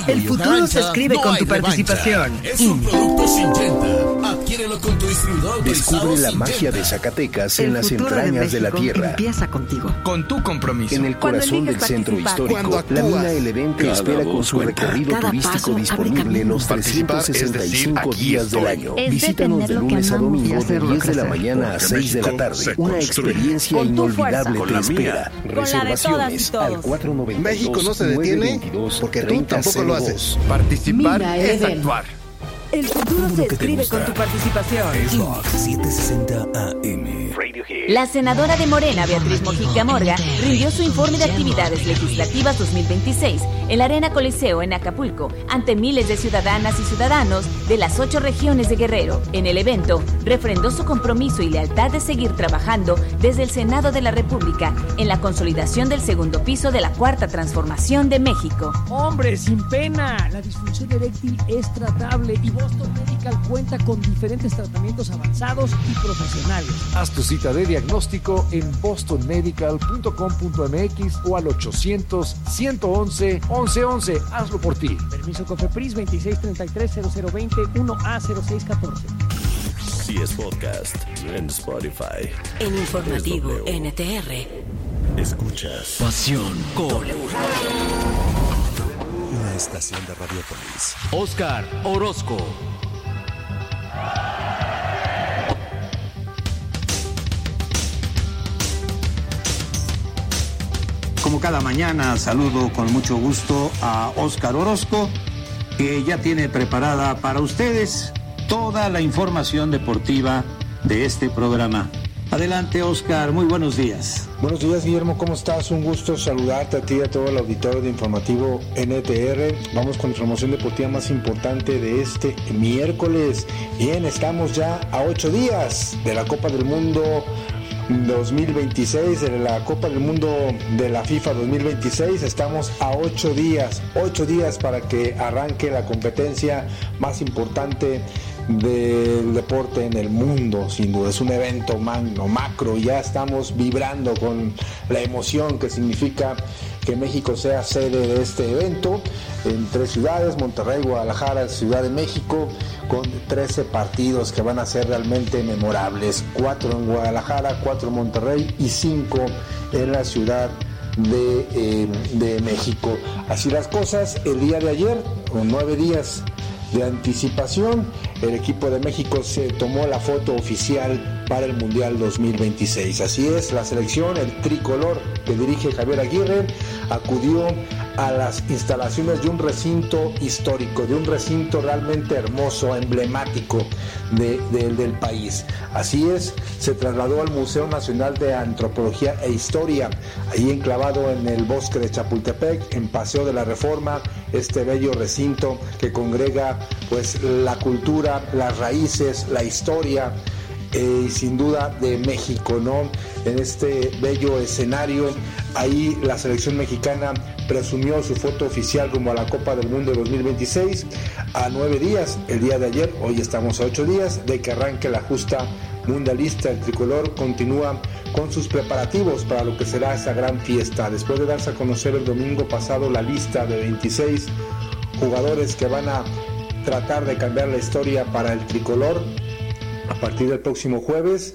El futuro se escribe con tu participación. Es un producto Syngenta. Adquiérelo con tu distribuidor. Descubre la magia de Zacatecas en las entrañas de la tierra. Empieza contigo. Con tu compromiso. En el corazón del centro histórico, la mina El Evento espera con su recorrido turístico disponible los 365 días del año. Visítanos de lunes a domingo de 10 de la mañana a 6 de la tarde. Una experiencia inolvidable te espera. Reservaciones al 492. México no se detiene porque tú tampoco lo haces. Participar es actuar. El futuro se escribe con tu participación. Es Rock 760 AM. La senadora de Morena, Beatriz Mojica Morga, rindió su informe de actividades legislativas 2026 en la Arena Coliseo en Acapulco, ante miles de ciudadanas y ciudadanos de las 8 regiones de Guerrero. En el evento, refrendó su compromiso y lealtad de seguir trabajando desde el Senado de la República en la consolidación del segundo piso de la Cuarta Transformación de México. ¡Hombre, sin pena! La disfunción eréctil es tratable y Boston Medical cuenta con diferentes tratamientos avanzados y profesionales. Haz tu cita de diagnóstico en bostonmedical.com.mx o al 800-111-1111. Hazlo por ti. Permiso COFEPRIS 2633-0020 1A0614. Si es podcast en Spotify. En Informativo NTR. Escuchas Pasión con una estación de Radiopolis. Oscar Orozco. Como cada mañana, saludo con mucho gusto a Oscar Orozco, que ya tiene preparada para ustedes toda la información deportiva de este programa. Adelante, Oscar, muy buenos días. Buenos días, Guillermo, ¿cómo estás? Un gusto saludarte a ti y a todo el auditorio de Informativo NTR. Vamos con la información deportiva más importante de este miércoles. Bien, estamos ya a 8 días de la Copa del Mundo 2026, de la Copa del Mundo de la FIFA 2026. Estamos a 8 días para que arranque la competencia más importante del deporte en el mundo. Sin duda es un evento magno, macro, y ya estamos vibrando con la emoción que significa que México sea sede de este evento en 3 ciudades: Monterrey, Guadalajara, Ciudad de México, con 13 partidos que van a ser realmente memorables: 4 en Guadalajara, 4 en Monterrey y 5 en la Ciudad de México. Así las cosas, el día de ayer, con 9 días de anticipación, el equipo de México se tomó la foto oficial para el Mundial 2026. Así es, la selección, el tricolor que dirige Javier Aguirre, acudió a las instalaciones de un recinto histórico, de un recinto realmente hermoso, emblemático del país. Así es, se trasladó al Museo Nacional de Antropología e Historia, ahí enclavado en el bosque de Chapultepec, en Paseo de la Reforma, este bello recinto que congrega pues la cultura, las raíces, la historia, y sin duda de México, ¿no? En este bello escenario, ahí la selección mexicana presumió su foto oficial rumbo a la Copa del Mundo 2026 a 9 días, el día de ayer. Hoy estamos a 8 días de que arranque la justa mundialista. El tricolor continúa con sus preparativos para lo que será esa gran fiesta, después de darse a conocer el domingo pasado la lista de 26 jugadores que van a tratar de cambiar la historia para el tricolor. A partir del próximo jueves,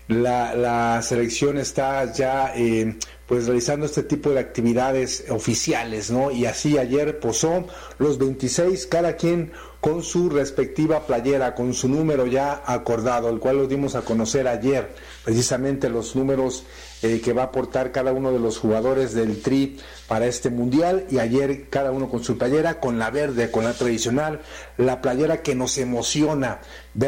la selección está ya pues realizando este tipo de actividades oficiales, ¿no? Y así ayer posó los 26, cada quien con su respectiva playera, con su número ya acordado, el cual lo dimos a conocer ayer, precisamente los números que va a aportar cada uno de los jugadores del Tri para este mundial. Y ayer cada uno con su playera, con la verde, con la tradicional, la playera que nos emociona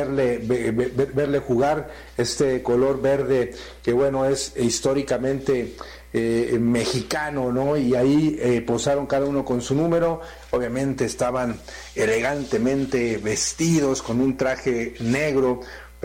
verle jugar, este color verde que bueno es históricamente mexicano, ¿no? Y ahí posaron cada uno con su número. Obviamente estaban elegantemente vestidos con un traje negro,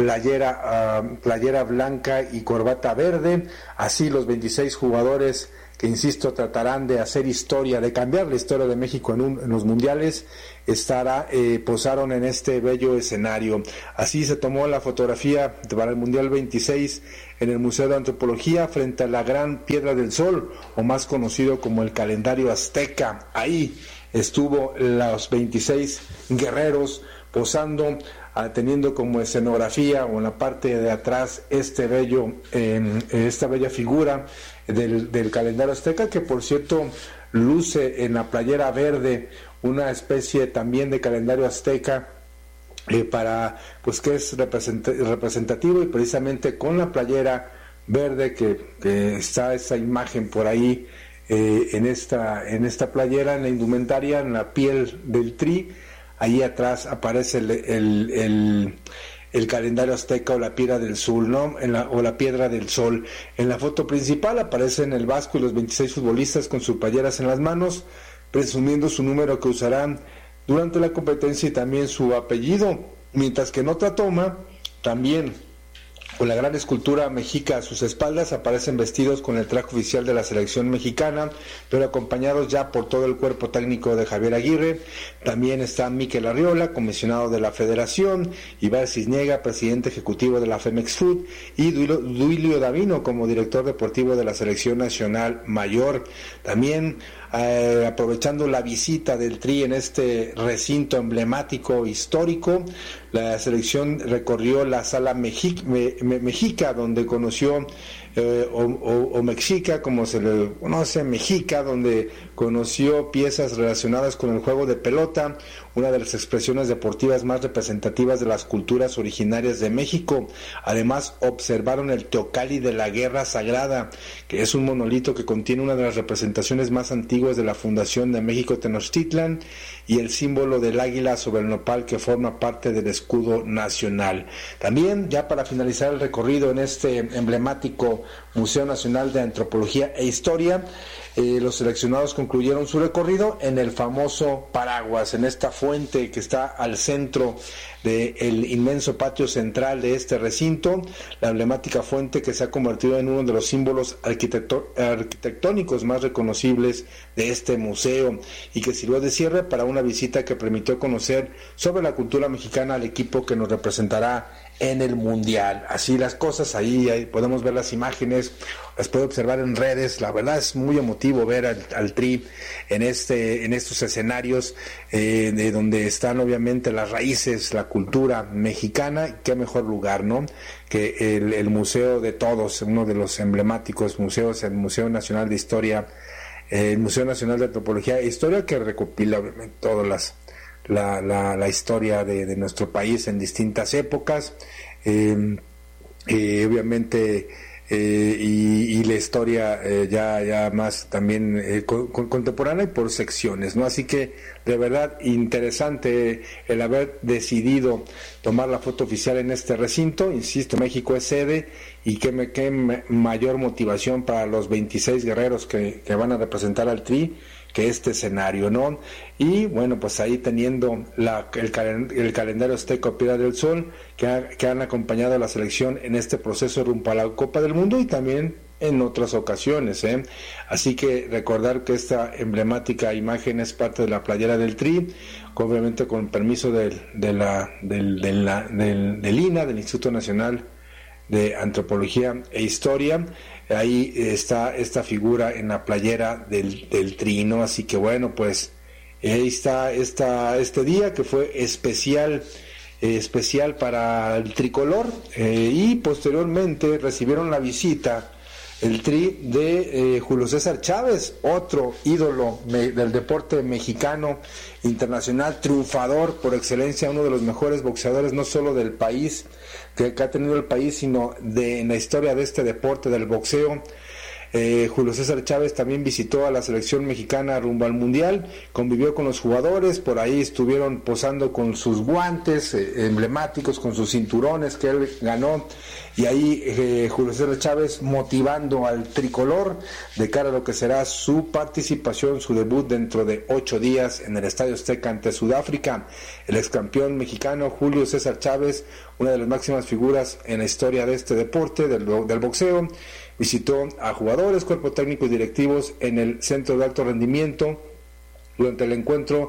playera blanca y corbata verde. Así los 26 jugadores que, insisto, tratarán de hacer historia, de cambiar la historia de México en los mundiales, posaron en este bello escenario. Así se tomó la fotografía para el Mundial 26 en el Museo de Antropología, frente a la Gran Piedra del Sol, o más conocido como el calendario azteca, ahí estuvo los 26 guerreros posando, teniendo como escenografía o en la parte de atrás esta bella figura del calendario azteca, que por cierto luce en la playera verde una especie también de calendario azteca, para pues que es representativo, y precisamente con la playera verde que está esa imagen por ahí en esta playera, en la indumentaria, en la piel del Tri. Ahí atrás aparece el calendario azteca o la piedra del sol, ¿no? O la piedra del sol. En la foto principal aparecen el Vasco y los 26 futbolistas con sus playeras en las manos, presumiendo su número que usarán durante la competencia y también su apellido, mientras que en otra toma, también con la gran escultura mexica a sus espaldas, aparecen vestidos con el traje oficial de la selección mexicana, pero acompañados ya por todo el cuerpo técnico de Javier Aguirre. También está Mikel Arriola, comisionado de la Federación, Ibar Cisniega, presidente ejecutivo de la Femex Food, y Duilio Davino como director deportivo de la Selección Nacional Mayor. También aprovechando la visita del Tri en este recinto emblemático histórico, la selección recorrió la sala Mexica, donde conoció o Mexica, como se le conoce, Mexica, donde conoció piezas relacionadas con el juego de pelota, una de las expresiones deportivas más representativas de las culturas originarias de México. Además, observaron el Teocalli de la Guerra Sagrada, que es un monolito que contiene una de las representaciones más antiguas de la fundación de México Tenochtitlan, y el símbolo del águila sobre el nopal, que forma parte del escudo nacional. También, ya para finalizar el recorrido en este emblemático Museo Nacional de Antropología e Historia, los seleccionados concluyeron su recorrido en el famoso paraguas, en esta fuente que está al centro del inmenso patio central de este recinto, la emblemática fuente que se ha convertido en uno de los símbolos arquitectónicos más reconocibles de este museo, y que sirvió de cierre para una visita que permitió conocer sobre la cultura mexicana al equipo que nos representará en el Mundial. Así las cosas, ahí podemos ver las imágenes, las puede observar en redes. La verdad es muy emotivo ver al Tri en estos escenarios de donde están obviamente las raíces, la cultura mexicana. Qué mejor lugar, ¿no?, que el museo de todos, uno de los emblemáticos museos, el Museo Nacional de Historia, el Museo Nacional de Antropología e Historia, que recopila obviamente todas la historia de nuestro país en distintas épocas, obviamente, y la historia ya más también contemporánea y por secciones, ¿no? Así que de verdad interesante el haber decidido tomar la foto oficial en este recinto. Insisto, México es sede, y qué mayor motivación para los 26 guerreros que van a representar al Tri que este escenario, ¿no? Y bueno, pues ahí teniendo el calendario azteca Piedra del Sol, que han acompañado a la selección en este proceso rumbo a la Copa del Mundo y también en otras ocasiones, Así que recordar que esta emblemática imagen es parte de la playera del Tri, obviamente con permiso del INA, del Instituto Nacional de Antropología e Historia. Ahí está esta figura en la playera del Tri, ¿no? Así que bueno, pues ahí está este día que fue especial para el tricolor, y posteriormente recibieron la visita el Tri de Julio César Chávez, otro ídolo del deporte mexicano internacional, triunfador por excelencia, uno de los mejores boxeadores no solo del país, que ha tenido el país, sino en la historia de este deporte del boxeo. Julio César Chávez también visitó a la selección mexicana rumbo al Mundial, convivió con los jugadores, por ahí estuvieron posando con sus guantes emblemáticos, con sus cinturones que él ganó, y ahí Julio César Chávez motivando al tricolor de cara a lo que será su participación, su debut dentro de 8 días en el Estadio Azteca ante Sudáfrica. El ex campeón mexicano Julio César Chávez, una de las máximas figuras en la historia de este deporte, del boxeo, visitó a jugadores, cuerpo técnico y directivos en el Centro de Alto Rendimiento. Durante el encuentro,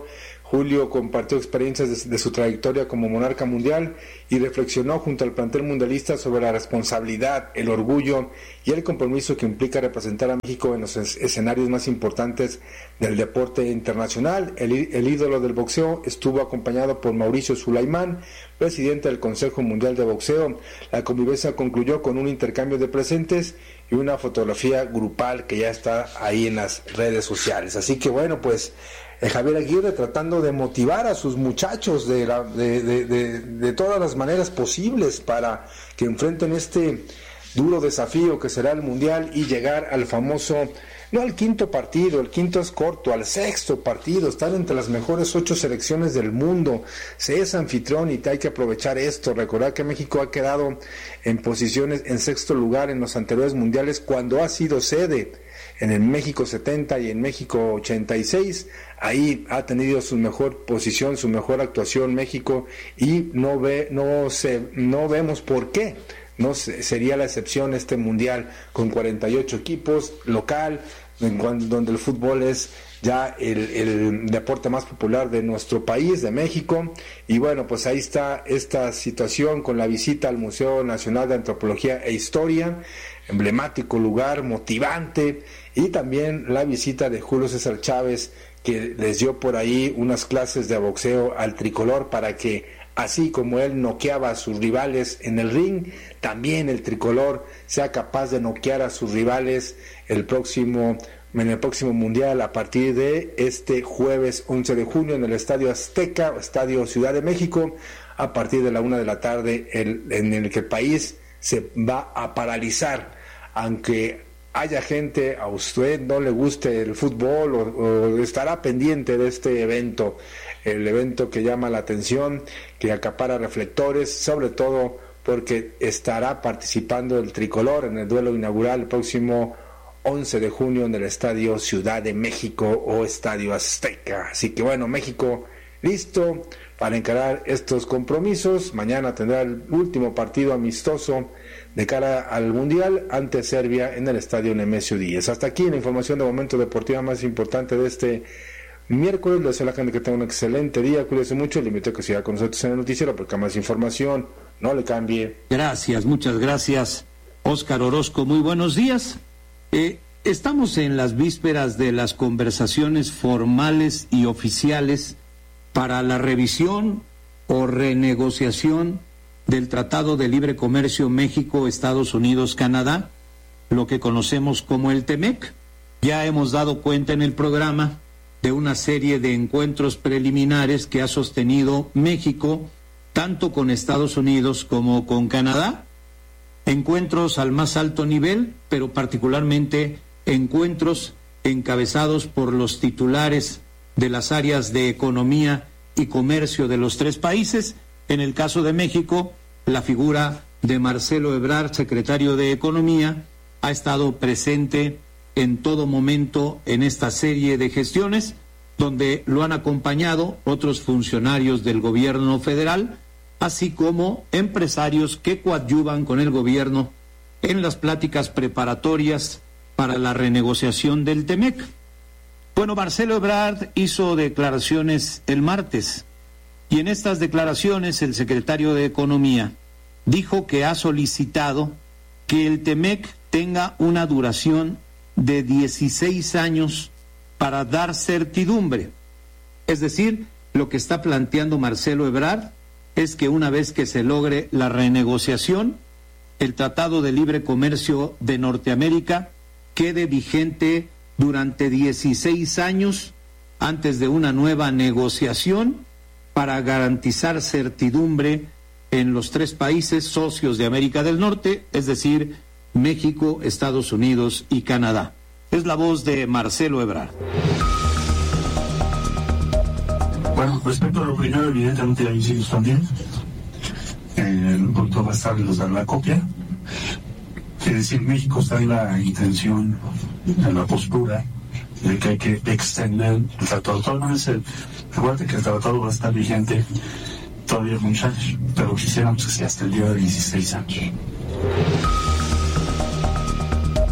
Julio compartió experiencias de su trayectoria como monarca mundial y reflexionó junto al plantel mundialista sobre la responsabilidad, el orgullo y el compromiso que implica representar a México en los escenarios más importantes del deporte internacional. El ídolo del boxeo estuvo acompañado por Mauricio Sulaimán, presidente del Consejo Mundial de Boxeo. La convivencia concluyó con un intercambio de presentes y una fotografía grupal que ya está ahí en las redes sociales. Así que bueno, pues Javier Aguirre tratando de motivar a sus muchachos de todas las maneras posibles para que enfrenten este duro desafío que será el Mundial y llegar al famoso, no al quinto partido, el quinto es corto, al sexto partido, estar entre las mejores 8 selecciones del mundo. Se es anfitrión y hay que aprovechar esto. Recordar que México ha quedado en posiciones en sexto lugar en los anteriores mundiales cuando ha sido sede. En el México 70 y en México 86, ahí ha tenido su mejor posición, su mejor actuación México, y no vemos por qué no sería la excepción este mundial con 48 equipos local, donde el fútbol es ya el deporte más popular de nuestro país, de México. Y bueno, pues ahí está esta situación con la visita al Museo Nacional de Antropología e Historia, emblemático lugar, motivante, y también la visita de Julio César Chávez, que les dio por ahí unas clases de boxeo al tricolor para que, así como él noqueaba a sus rivales en el ring, también el tricolor sea capaz de noquear a sus rivales en el próximo mundial a partir de este jueves 11 de junio en el Estadio Azteca, Estadio Ciudad de México, a partir de la 1 de la tarde, en el que el país se va a paralizar. Aunque haya gente, a usted no le guste el fútbol o estará pendiente de este evento, el evento que llama la atención, que acapara reflectores, sobre todo porque estará participando el tricolor en el duelo inaugural el próximo 11 de junio en el Estadio Ciudad de México o Estadio Azteca. Así que bueno, México listo para encarar estos compromisos. Mañana tendrá el último partido amistoso de cara al Mundial ante Serbia en el Estadio Nemesio 10. Hasta aquí la información de momento deportiva más importante de este miércoles. Les deseo a la gente que tenga un excelente día, cuídense mucho, le invito a que siga con nosotros en el noticiero porque más información, no le cambie. Gracias, muchas gracias, Óscar Orozco, muy buenos días. Estamos en las vísperas de las conversaciones formales y oficiales para la revisión o renegociación del Tratado de Libre Comercio México, Estados Unidos, Canadá, lo que conocemos como el TEMEC. Ya hemos dado cuenta en el programa de una serie de encuentros preliminares que ha sostenido México, tanto con Estados Unidos como con Canadá, encuentros al más alto nivel, pero particularmente encuentros encabezados por los titulares de las áreas de economía y comercio de los tres países. En el caso de México, la figura de Marcelo Ebrard, secretario de Economía, ha estado presente en todo momento en esta serie de gestiones, donde lo han acompañado otros funcionarios del gobierno federal, así como empresarios que coadyuvan con el gobierno en las pláticas preparatorias para la renegociación del TEMEC. Bueno, Marcelo Ebrard hizo declaraciones el martes, y en estas declaraciones el secretario de Economía dijo que ha solicitado que el TEMEC tenga una duración de 16 años para dar certidumbre. Es decir, lo que está planteando Marcelo Ebrard es que una vez que se logre la renegociación, el Tratado de Libre Comercio de Norteamérica quede vigente durante 16 años antes de una nueva negociación para garantizar certidumbre en los tres países socios de América del Norte, es decir, México, Estados Unidos y Canadá. Es la voz de Marcelo Ebrard. Bueno, respecto a lo primero, evidentemente hay signos también. El doctor va a estar en dar la copia. Es decir, México está en la intención, en la postura de que hay que extender el tratado. Recuerden que el tratado va a estar vigente todavía muchos años, pero quisiéramos que sea hasta el día de 16 años.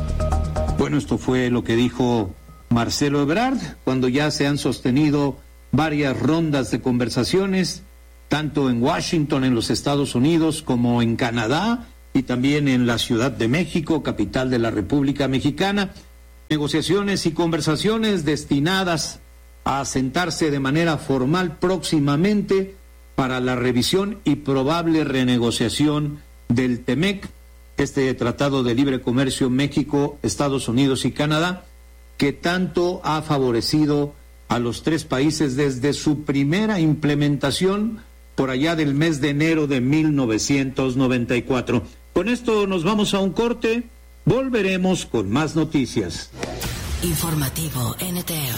Bueno, esto fue lo que dijo Marcelo Ebrard cuando ya se han sostenido varias rondas de conversaciones, tanto en Washington, en los Estados Unidos, como en Canadá, y también en la Ciudad de México, capital de la República Mexicana. Negociaciones y conversaciones destinadas a sentarse de manera formal próximamente para la revisión y probable renegociación del TEMEC, este Tratado de Libre Comercio México, Estados Unidos y Canadá, que tanto ha favorecido a los tres países desde su primera implementación por allá del mes de enero de 1994. Con esto nos vamos a un corte, volveremos con más noticias. Informativo NTR.